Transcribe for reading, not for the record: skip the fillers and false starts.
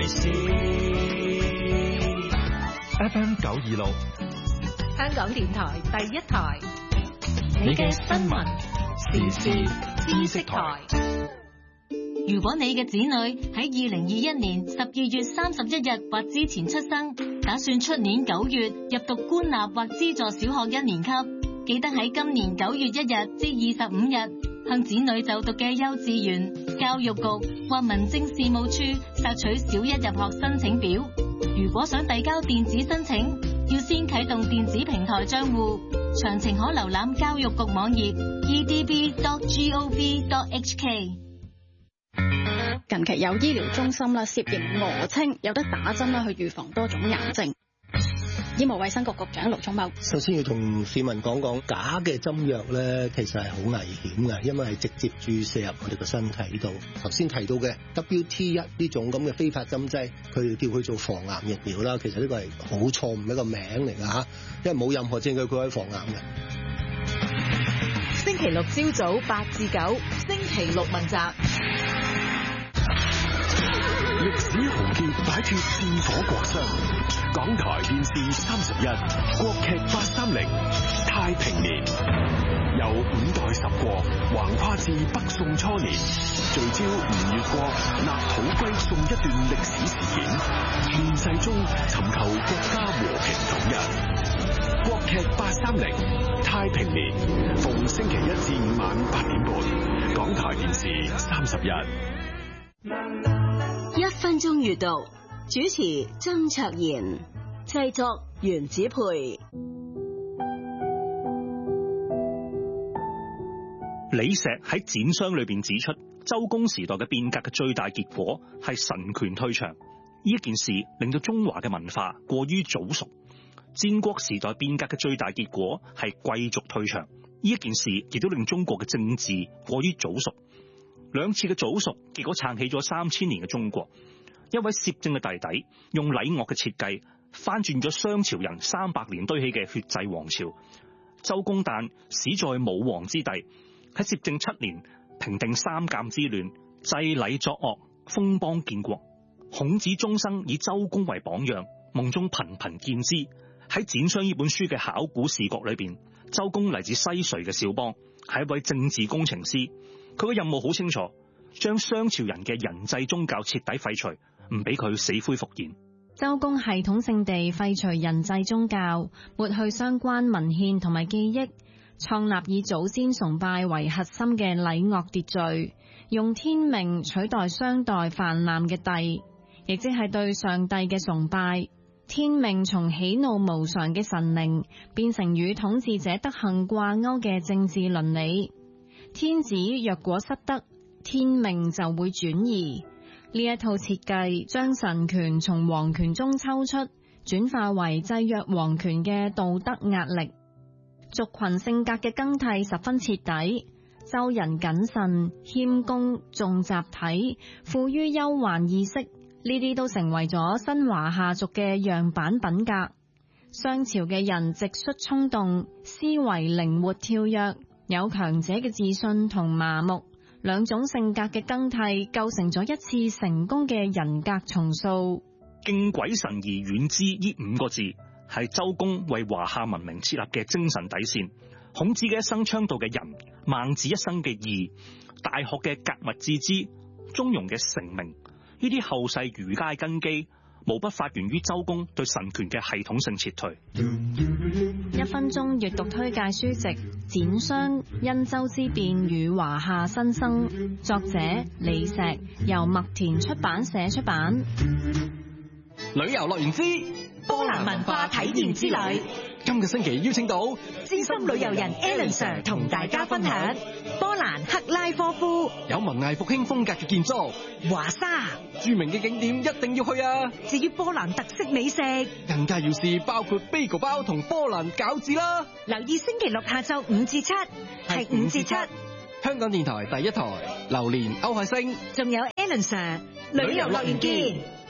為事。 FM 926， 香港電台第一台， 你嘅新聞時事知識台。 如果你嘅子女喺2021年12月31日或之前出生，打算出年9月入讀官立或資助小學1年級，記得喺今年9月1日至25日向子女就讀嘅幼稚園、教育局或民政事務處索取小一入學申請表。如果想遞交電子申請，要先啟動電子平台賬戶，詳情可瀏覽教育局網頁 edb.gov.hk。 近期有醫療中心啦，涉嫌訛稱有得打針啦，去預防多種癌症。醫務衛生局局長盧寵茂， 首先要同市民講講，假嘅針藥咧，其實係好危險嘅，因為係直接注射入我哋個身體度。頭先提到嘅 WT1 呢種咁嘅非法針劑，佢哋叫佢做防癌疫苗啦，其實呢個係好錯誤一個名嚟㗎嚇，因為冇任何證據佢可以防癌嘅。 星期六朝早8至9，星期六問責。 歷史豪傑擺脱戰火國殤，港台電視31，國劇830，太平年，由5代十國橫跨至北宋初年，聚焦吳越國立土歸宋一段歷史事件，亂世中尋求國家和平統一。國劇830，太平年，逢星期1至5晚8點半，港台電視31。 1分鐘閱讀，主持曾卓賢，製作袁子培。 李石喺《翦商》裏邊指出，周公時代嘅變革嘅最大結果係神權退場。呢一件事令到中華嘅文化過於早熟。戰國時代變革嘅最大結果係貴族退場。呢一件事亦都令中國嘅政治過於早熟。兩次嘅早熟，結果撐起咗3000年嘅中國。一位攝政嘅弟弟用禮樂嘅設計，翻轉咗商朝人300年堆起嘅血祭王朝。周公旦始在武王之地，喺攝政7年平定三監之亂，制禮作樂，封邦建國。孔子終生以周公為榜樣，夢中頻頻見之。喺《翦商》呢本書嘅考古視角裏邊，周公嚟自西隋嘅少邦，係一位政治工程師。佢嘅任務好清楚，將商朝人嘅人祭宗教徹底廢除，唔俾佢死灰復燃。 周公系統性地廢除人祭宗教，抹去相關文獻同埋記憶，創立以祖先崇拜為核心嘅禮樂秩序，用天命取代商代泛濫嘅帝，亦即係對上帝嘅崇拜。天命從喜怒無常嘅神靈，變成與統治者德行掛鈎嘅政治倫理。天子若果失德，天命就會轉移。呢一套設計將神權從皇權中抽出，轉化為制約皇權嘅道德壓力。族群性格嘅更替十分徹底。周人謹慎、謙恭、重集體，富於憂患意識，呢啲都成為咗新華夏族嘅樣板品格。商朝嘅人直率衝動，思維靈活跳躍，有強者嘅自信同麻木，兩種性格嘅更替構成咗一次成功嘅人格重塑。 敬鬼神而遠之呢5個字係周公為華夏文明設立嘅精神底線。孔子嘅一生倡導嘅仁，孟子一生嘅義，大學嘅格物致知，中庸嘅成名，呢啲後世儒家根基，無不發源於周公對神權嘅系統性撤退。 1分鐘閱讀推介書籍《翦商：殷周之變與華夏新生》，作者李石，由麥田出版社出版。 旅遊樂園之波蘭文化體驗之旅， 今個星期邀請到資深旅遊人 Alan Sir 同大家分享波蘭克拉科夫， 有文藝復興風格嘅建築， 華沙， 著名嘅景點一定要去啊！ 至於波蘭特色美食， 更加要試包括 bagel 包同波蘭餃子啦！ 留意星期六下晝5至7，係5至7。 香港電台第一台，榴蓮歐海星， 仲有 Alan Sir，旅遊樂園見。